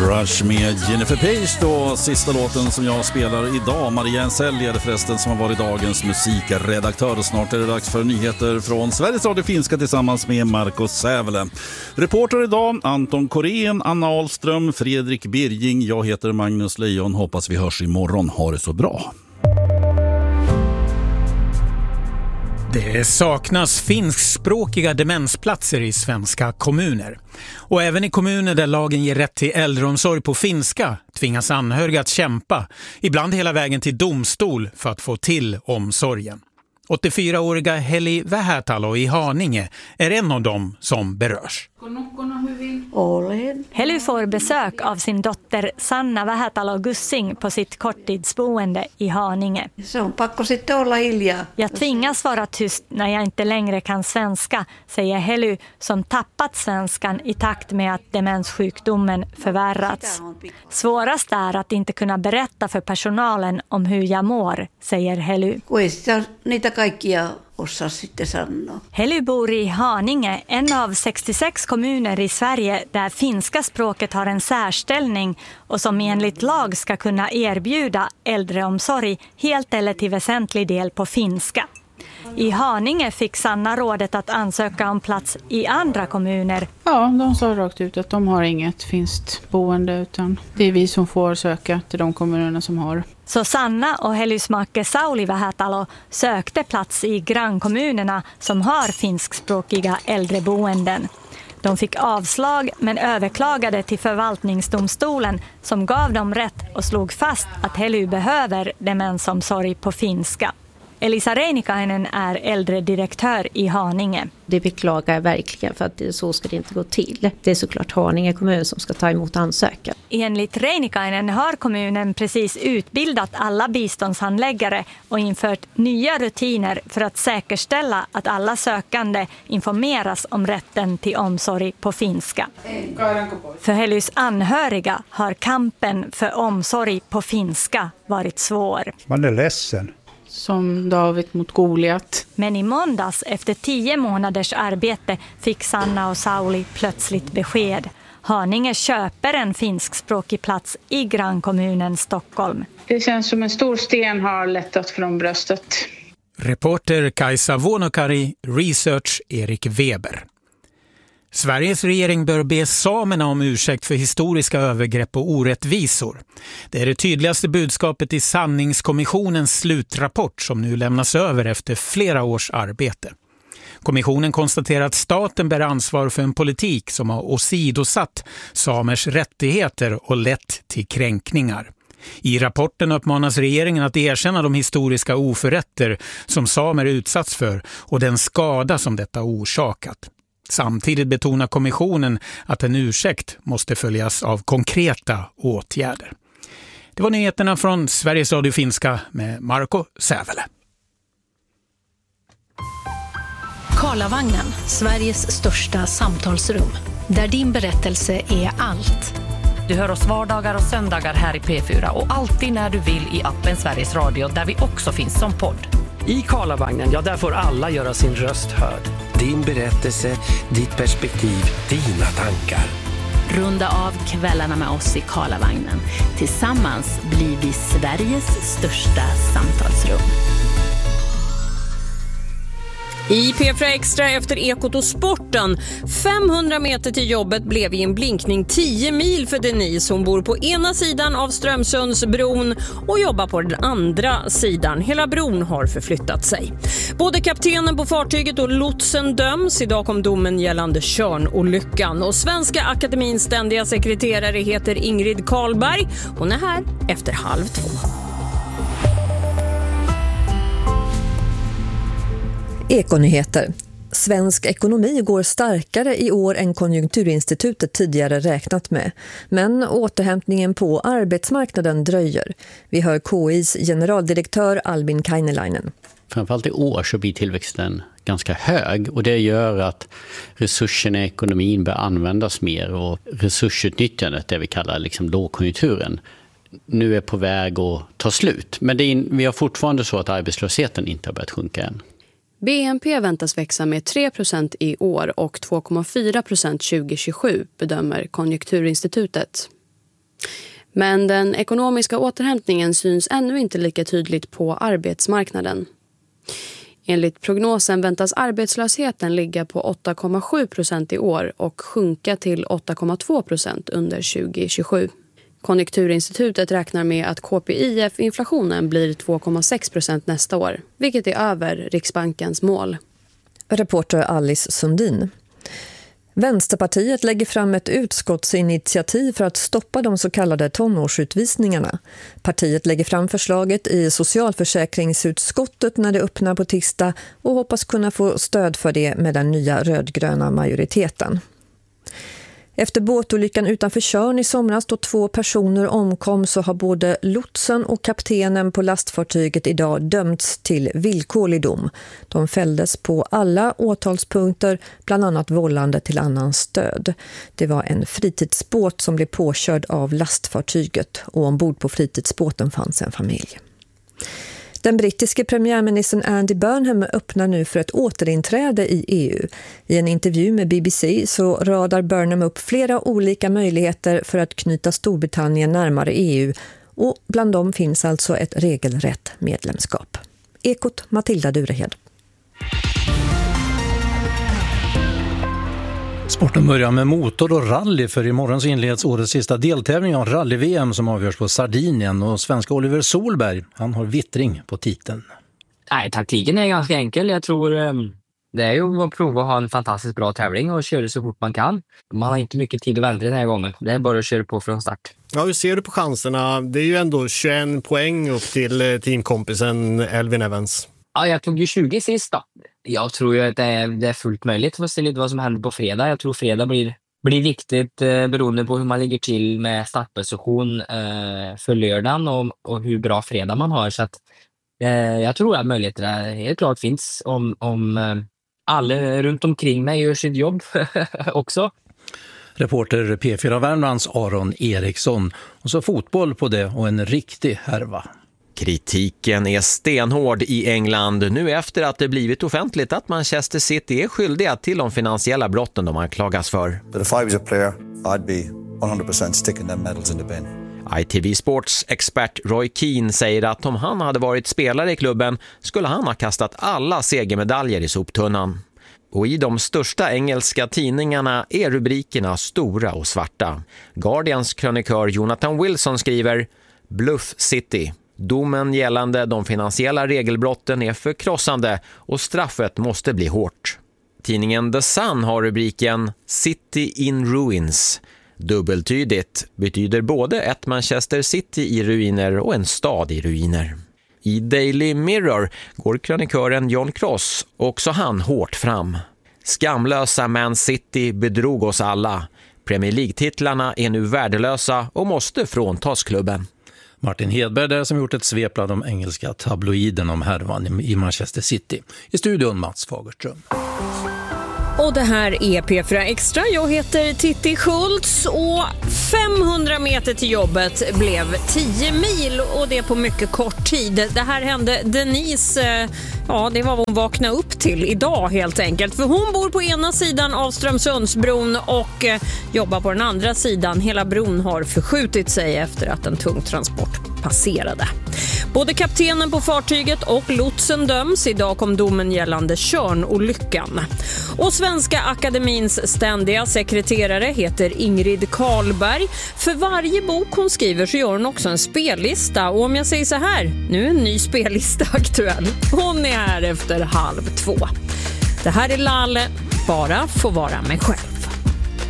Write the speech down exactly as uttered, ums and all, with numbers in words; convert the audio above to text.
Rush med Jennifer Page då, sista låten som jag spelar idag. Maria Ensell är det förresten som har varit dagens musikredaktör, och snart är det dags för nyheter från Sveriges Radio Finska tillsammans med Marco Sävele. Reporter idag Anton Korén, Anna Ahlström, Fredrik Birging. Jag heter Magnus Lejon, hoppas vi hörs imorgon. Ha det så bra. Det saknas finskspråkiga demensplatser i svenska kommuner. Och även i kommuner där lagen ger rätt till äldreomsorg på finska tvingas anhöriga att kämpa, ibland hela vägen till domstol för att få till omsorgen. åttiofyraåriga Heli Vähätalo i Haninge är en av dem som berörs. Heli får besök av sin dotter Sanna Vähätalo Gussing på sitt korttidsboende i Haninge. Jag tvingas vara tyst när jag inte längre kan svenska, säger Heli, som tappat svenskan i takt med att demenssjukdomen förvärrats. Svårast är att inte kunna berätta för personalen om hur jag mår, säger Heli. Heli bor i Haninge, en av sextiosex kommuner i Sverige där finska språket har en särställning och som enligt lag ska kunna erbjuda äldreomsorg helt eller till väsentlig del på finska. I Haninge fick Sanna rådet att ansöka om plats i andra kommuner. Ja, de sa rakt ut att de har inget finskt boende, utan det är vi som får söka till de kommunerna som har. Så Sanna och Helysmakke Sauli Vähätalo sökte plats i grannkommunerna som har finskspråkiga äldreboenden. De fick avslag men överklagade till förvaltningsdomstolen som gav dem rätt och slog fast att Hely behöver demensomsorg på finska. Elisa Reinikainen är äldredirektör i Haninge. Det beklagar jag verkligen, för att det, så ska det inte gå till. Det är såklart Haninge kommun som ska ta emot ansökan. Enligt Reinikainen har kommunen precis utbildat alla biståndshandläggare och infört nya rutiner för att säkerställa att alla sökande informeras om rätten till omsorg på finska. För Helys anhöriga har kampen för omsorg på finska varit svår. Man är ledsen. Som David mot Goliat. Men i måndags, efter tio månaders arbete, fick Sanna och Sauli plötsligt besked. Haninge köper en finskspråkig plats i grannkommunen Stockholm. Det känns som en stor sten har lättat från bröstet. Reporter Kajsa Vuonokari, research Erik Weber. Sveriges regering bör be samerna om ursäkt för historiska övergrepp och orättvisor. Det är det tydligaste budskapet i sanningskommissionens slutrapport som nu lämnas över efter flera års arbete. Kommissionen konstaterar att staten bär ansvar för en politik som har åsidosatt samers rättigheter och lett till kränkningar. I rapporten uppmanas regeringen att erkänna de historiska oförrätter som samer utsatts för och den skada som detta orsakat. Samtidigt betonar kommissionen att en ursäkt måste följas av konkreta åtgärder. Det var nyheterna från Sveriges Radio Finska med Marco Sävele. Karlavagnen, Sveriges största samtalsrum. Där din berättelse är allt. Du hör oss vardagar och söndagar här i P fyra och alltid när du vill i appen Sveriges Radio, där vi också finns som podd. I Karlavagnen, ja, där får alla göra sin röst hörd. Din berättelse, ditt perspektiv, dina tankar. Runda av kvällarna med oss i Karlavagnen. Tillsammans blir vi Sveriges största samtalsrum. I P fyra Extra efter Ekot och sporten. femhundra meter till jobbet blev i en blinkning tio mil för Denise. Hon bor på ena sidan av Strömsundsbron och jobbar på den andra sidan. Hela bron har förflyttat sig. Både kaptenen på fartyget och lotsen döms. Idag kom domen gällande Tjörnolyckan. Och Svenska Akademins ständiga sekreterare heter Ingrid Karlberg. Hon är här efter halv två. Ekonyheter. Svensk ekonomi går starkare i år än Konjunkturinstitutet tidigare räknat med. Men återhämtningen på arbetsmarknaden dröjer. Vi hör K I:s generaldirektör Albin Kainelainen. Framförallt i år så blir tillväxten ganska hög, och det gör att resurserna i ekonomin bör användas mer, och resursutnyttjandet, det vi kallar liksom lågkonjunkturen, nu är på väg att ta slut. Men det är, vi har fortfarande så att arbetslösheten inte har börjat sjunka än. B N P väntas växa med tre procent i år och två komma fyra procent tjugo tjugosju, bedömer Konjunkturinstitutet. Men den ekonomiska återhämtningen syns ännu inte lika tydligt på arbetsmarknaden. Enligt prognosen väntas arbetslösheten ligga på åtta komma sju procent i år och sjunka till åtta komma två procent under tjugo tjugosju. Konjunkturinstitutet räknar med att K P I F-inflationen blir två komma sex procent nästa år, vilket är över Riksbankens mål. Reporter Alice Sundin. Vänsterpartiet lägger fram ett utskottsinitiativ för att stoppa de så kallade tonårsutvisningarna. Partiet lägger fram förslaget i socialförsäkringsutskottet när det öppnar på tisdag och hoppas kunna få stöd för det med den nya rödgröna majoriteten. Efter båtolyckan utanför Tjörn i somras då två personer omkom så har både lotsen och kaptenen på lastfartyget idag dömts till villkorlig dom. De fälldes på alla åtalspunkter, bland annat vållande till annans död. Det var en fritidsbåt som blev påkörd av lastfartyget och ombord på fritidsbåten fanns en familj. Den brittiske premiärministern Andy Burnham öppnar nu för ett återinträde i E U. I en intervju med B B C så radar Burnham upp flera olika möjligheter för att knyta Storbritannien närmare E U och bland dem finns alltså ett regelrätt medlemskap. Ekot Matilda Durehed. Sporten börjar med motor och rally för imorgon så inleds årets sista deltävling av rally-V M som avgörs på Sardinien och svenska Oliver Solberg, han har vittring på titeln. Nej, taktiken är ganska enkel. Jag tror det är ju att prova att ha en fantastiskt bra tävling och köra så fort man kan. Man har inte mycket tid att vänta den här gången. Det är bara att köra på från start. Ja, hur ser du på chanserna? Det är ju ändå tjugoen poäng upp till teamkompisen Elvin Evans. Ja, jag tog ju tjugo sist då. Jag tror ju att det är, det är fullt möjligt att se lite vad som händer på fredag. Jag tror fredag blir, blir viktigt eh, beroende på hur man ligger till med startposition eh, för lördagen och, och hur bra fredag man har. Så att, eh, jag tror att möjligheterna helt klart finns om, om eh, alla runt omkring mig gör sitt jobb också. Reporter P fyra Värmlands Aron Eriksson. Och så fotboll på det och en riktig härva. Kritiken är stenhård i England nu efter att det blivit offentligt att Manchester City är skyldiga till de finansiella brotten de anklagas för. But if I was a player, I'd be one hundred percent sticking them medals in the bin. I T V Sports expert Roy Keane säger att om han hade varit spelare i klubben skulle han ha kastat alla segermedaljer i soptunnan. Och i de största engelska tidningarna är rubrikerna stora och svarta. Guardians krönikör Jonathan Wilson skriver Bluff City. Domen gällande de finansiella regelbrotten är förkrossande och straffet måste bli hårt. Tidningen The Sun har rubriken City in Ruins. Dubbeltydigt betyder både ett Manchester City i ruiner och en stad i ruiner. I Daily Mirror går krönikören John Cross också han hårt fram. Skamlösa Man City bedrog oss alla. Premier League-titlarna är nu värdelösa och måste fråntas klubben. Martin Hedberg där som gjort ett svep av de engelska tabloiden om härvan i Manchester City. I studion Mats Fagerström. Och det här är P fyra Extra. Jag heter Titti Schultz och femhundra meter till jobbet blev tio mil och det på mycket kort tid. Det här hände Denise, ja det var vad hon vaknade upp till idag helt enkelt. För hon bor på ena sidan av Strömsundsbron och jobbar på den andra sidan. Hela bron har förskjutit sig efter att en tung transport passerade. Både kaptenen på fartyget och lotsen döms. Idag kom domen gällande Tjörnolyckan. Och Svenska Akademins ständiga sekreterare heter Ingrid Karlberg. För varje bok hon skriver så gör hon också en spellista. Och om jag säger så här, nu är en ny spellista aktuell. Hon är här efter halv två. Det här är Lalle, bara få vara mig själv.